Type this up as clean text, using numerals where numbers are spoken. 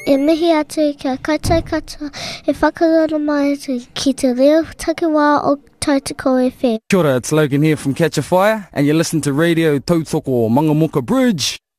E mihi atu kia kata e whakarara mai atu ki te reo takiwā o Tautoko FM. Kia ora, it's Logan here from Catch a Fire, and you listen to Radio Tautoko Mangamuka Bridge.